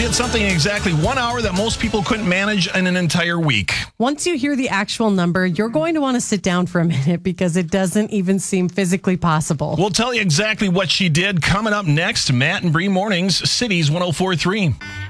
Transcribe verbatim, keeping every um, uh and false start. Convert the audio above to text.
did something in exactly one hour that most people couldn't manage in an entire week. Once you hear the actual number, you're going to want to sit down for a minute because it doesn't even seem physically possible. We'll tell you exactly what she did coming up next. Matt and Bree Mornings, Cities one oh four point three.